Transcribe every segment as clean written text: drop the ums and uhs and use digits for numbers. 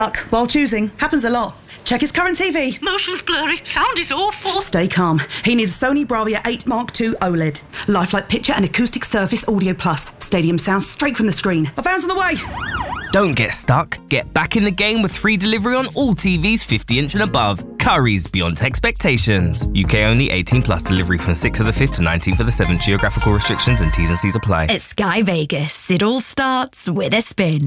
While choosing. Happens a lot. Check his current TV. Motion's blurry. Sound is awful. Stay calm. He needs a Sony Bravia 8 Mark II OLED. Lifelike picture and acoustic surface audio plus. Stadium sound straight from the screen. A van's on the way. Don't get stuck. Get back in the game with free delivery on all TVs 50-inch and above. Curry's beyond expectations. UK only, 18+, delivery from 6th of the 5th to 19th of the 7th. Geographical restrictions and T's and C's apply. At Sky Vegas, it all starts with a spin.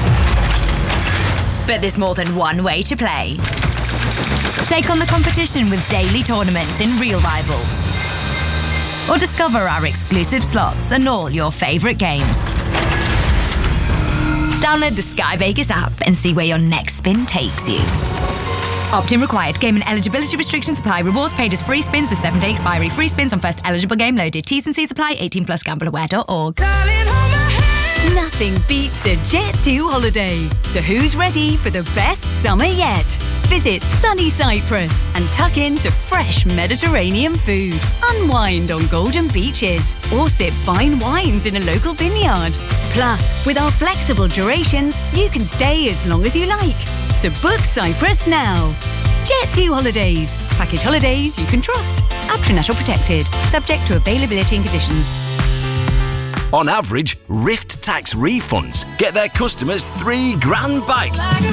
But there's more than one way to play. Take on the competition with daily tournaments in Real Rivals. Or discover our exclusive slots and all your favourite games. Download the Sky Vegas app and see where your next spin takes you. Opt-in required. Game and eligibility restrictions apply. Rewards paid as free spins with 7-day expiry. Free spins on first eligible game loaded. T's and C's apply. 18+, gambleaware.org. Nothing beats a Jet2 holiday. So who's ready for the best summer yet? Visit sunny Cyprus and tuck into fresh Mediterranean food. Unwind on golden beaches or sip fine wines in a local vineyard. Plus, with our flexible durations, you can stay as long as you like. So book Cyprus now. Jet2 Holidays. Package holidays you can trust. Aptronet or protected. Subject to availability and conditions. On average, Rift Tax Refunds get their customers $3,000 back.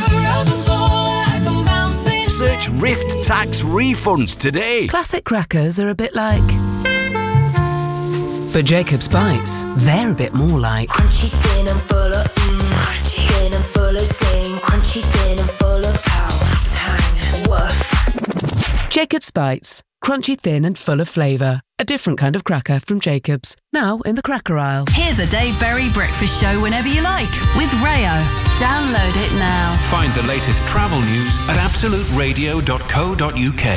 Search Rift Tax Refunds today. Classic crackers are a bit like... But Jacob's Bites, they're a bit more like... Crunchy, thin and full of crunchy, thin and full of sing. Crunchy, thin and full of power, tang, woof. Jacob's Bites. Crunchy, thin and full of flavour. A different kind of cracker from Jacob's. Now in the cracker aisle. Here's a Dave Berry breakfast show whenever you like with Rayo. Download it now. Find the latest travel news at absoluteradio.co.uk.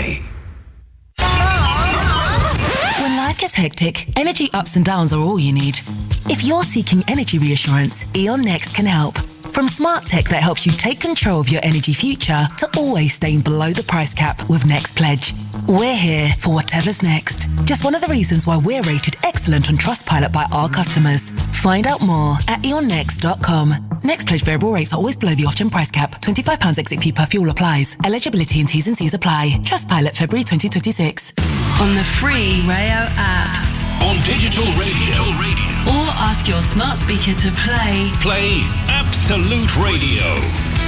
When life gets hectic, energy ups and downs are all you need. If you're seeking energy reassurance, E.ON Next can help. From smart tech that helps you take control of your energy future to always staying below the price cap with Next Pledge. We're here for whatever's next. Just one of the reasons why we're rated excellent on Trustpilot by our customers. Find out more at eonnext.com. Next Pledge variable rates are always below the off-gen price cap. £25 exit fee per fuel applies. Eligibility and T's and C's apply. Trustpilot February 2026. On the free Rayo app. On digital radio. Or ask your smart speaker to play. Play Absolute Radio.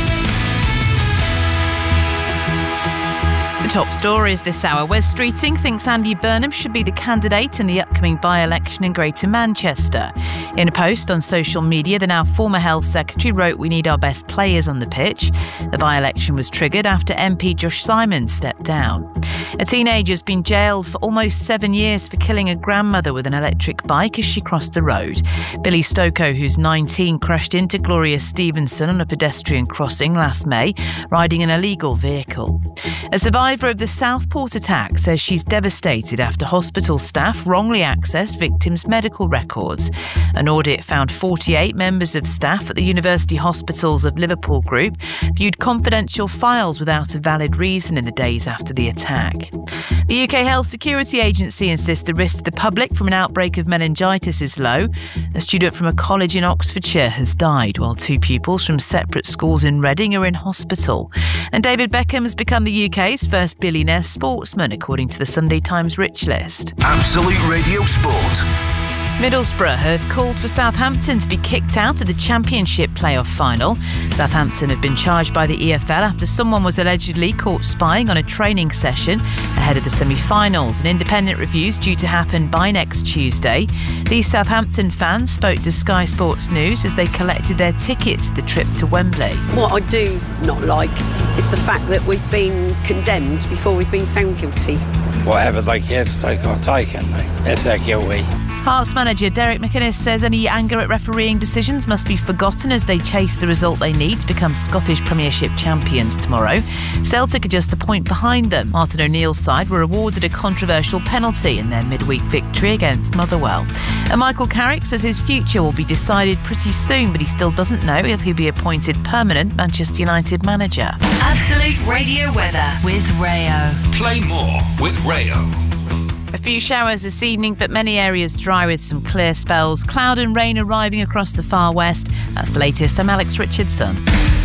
The top stories this hour. Wes Streeting thinks Andy Burnham should be the candidate in the upcoming by-election in Greater Manchester. In a post on social media, the now former Health Secretary wrote, "We need our best players on the pitch." The by-election was triggered after MP Josh Simons stepped down. A teenager's been jailed for almost 7 years for killing a grandmother with an electric bike as she crossed the road. Billy Stoko, who's 19, crashed into Gloria Stevenson on a pedestrian crossing last May, riding an illegal vehicle. A survivor of the Southport attack says she's devastated after hospital staff wrongly accessed victims' medical records. An audit found 48 members of staff at the University Hospitals of Liverpool Group viewed confidential files without a valid reason in the days after the attack. The UK Health Security Agency insists the risk to the public from an outbreak of meningitis is low. A student from a college in Oxfordshire has died, while 2 pupils from separate schools in Reading are in hospital. And David Beckham has become the UK's first billionaire sportsman, according to the Sunday Times Rich List. Absolute Radio Sport. Middlesbrough have called for Southampton to be kicked out of the Championship playoff final. Southampton have been charged by the EFL after someone was allegedly caught spying on a training session ahead of the semi-finals. An independent review's due to happen by next Tuesday. These Southampton fans spoke to Sky Sports News as they collected their tickets for the trip to Wembley. What I do not like is the fact that we've been condemned before we've been found guilty. Whatever they give, they've got to take it, if they're guilty. Hearts manager Derek McInnes says any anger at refereeing decisions must be forgotten as they chase the result they need to become Scottish Premiership champions tomorrow. Celtic are just a point behind them. Martin O'Neill's side were awarded a controversial penalty in their midweek victory against Motherwell. And Michael Carrick says his future will be decided pretty soon, but he still doesn't know if he'll be appointed permanent Manchester United manager. Absolute Radio weather with Rayo. Play more with Rayo. A few showers this evening, but many areas dry with some clear spells. Cloud and rain arriving across the far west. That's the latest. I'm Alex Richardson.